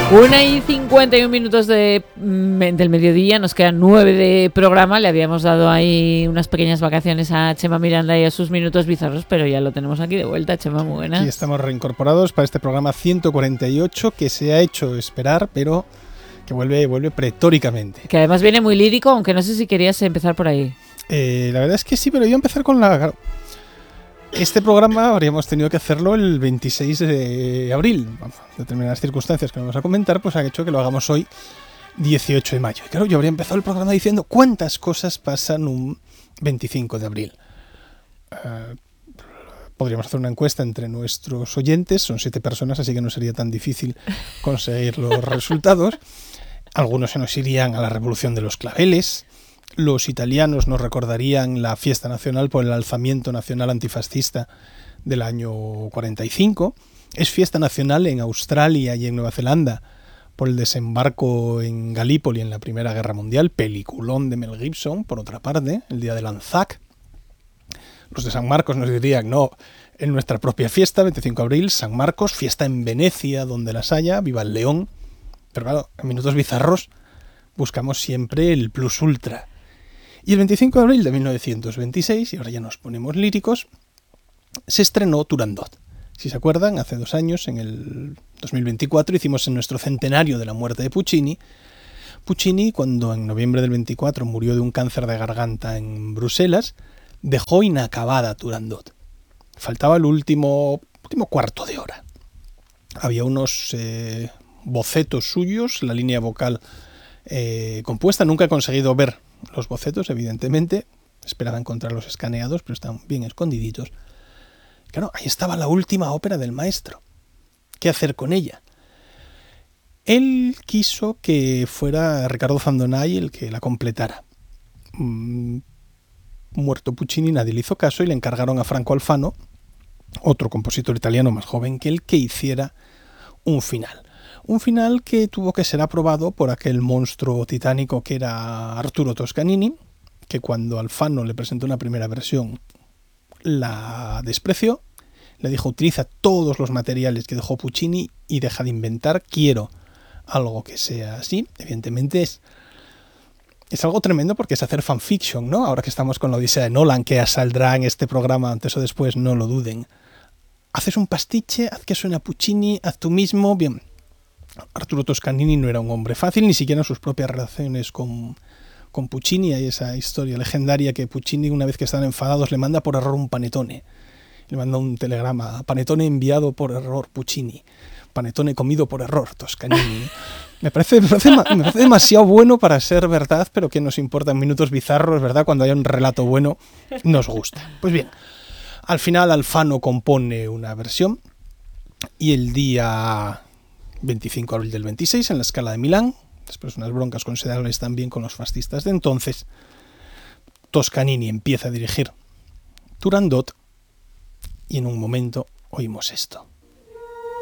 1:51 del mediodía, nos quedan 9 de programa. Le habíamos dado ahí unas pequeñas vacaciones a Chema Miranda y a sus minutos bizarros, pero ya lo tenemos aquí de vuelta. Chema, muy buenas. Y estamos reincorporados para este programa 148 que se ha hecho esperar, pero que vuelve pretóricamente. Que además viene muy lírico, aunque no sé si querías empezar por ahí. La verdad es que sí, pero yo voy a empezar con la... Este programa habríamos tenido que hacerlo el 26 de abril. Determinadas circunstancias que vamos a comentar, pues ha hecho que lo hagamos hoy, 18 de mayo. Y claro, yo habría empezado el programa diciendo cuántas cosas pasan un 25 de abril. Podríamos hacer una encuesta entre nuestros oyentes, son 7 personas, así que no sería tan difícil conseguir los resultados. Algunos se nos irían a la Revolución de los Claveles. Los italianos nos recordarían la fiesta nacional por el alzamiento nacional antifascista del año 45. Es fiesta nacional en Australia y en Nueva Zelanda por el desembarco en Galípoli en la Primera Guerra Mundial. Peliculón de Mel Gibson, por otra parte, el día del Anzac. Los de San Marcos nos dirían, no, en nuestra propia fiesta, 25 de abril, San Marcos, fiesta en Venecia, donde las haya, viva el león. Pero claro, en minutos bizarros buscamos siempre el plus ultra. Y el 25 de abril de 1926, y ahora ya nos ponemos líricos, se estrenó Turandot. Si se acuerdan, hace 2 años, en el 2024, hicimos en nuestro centenario de la muerte de Puccini. Puccini, cuando en noviembre del 24 murió de un cáncer de garganta en Bruselas, dejó inacabada Turandot. Faltaba el último cuarto de hora. Había unos bocetos suyos, la línea vocal compuesta. Nunca he conseguido ver los bocetos, evidentemente. Esperaba encontrarlos escaneados, pero están bien escondiditos. Claro, ahí estaba la última ópera del maestro. ¿Qué hacer con ella? Él quiso que fuera Riccardo Zandonai el que la completara. Muerto Puccini, nadie le hizo caso y le encargaron a Franco Alfano, otro compositor italiano más joven que él, que hiciera un final. Un final que tuvo que ser aprobado por aquel monstruo titánico que era Arturo Toscanini, que cuando Alfano le presentó una primera versión la despreció, le dijo utiliza todos los materiales que dejó Puccini y deja de inventar, quiero algo que sea así. Evidentemente es algo tremendo porque es hacer fanfiction, ¿no? Ahora que estamos con la Odisea de Nolan, que saldrá en este programa antes o después, no lo duden. Haces un pastiche, haz que suene a Puccini, haz tú mismo, bien. Arturo Toscanini no era un hombre fácil, ni siquiera en sus propias relaciones con Puccini. Hay esa historia legendaria que Puccini, una vez que están enfadados, le manda por error un panetone. Le manda un telegrama, panetone enviado por error Puccini, panetone comido por error Toscanini. Me parece demasiado bueno para ser verdad, pero que nos importa en minutos bizarros, ¿verdad? Cuando hay un relato bueno, nos gusta. Pues bien, al final Alfano compone una versión y el día 25 de abril del 26, en la Scala de Milán, después unas broncas considerables también con los fascistas de entonces, Toscanini empieza a dirigir Turandot y en un momento oímos esto.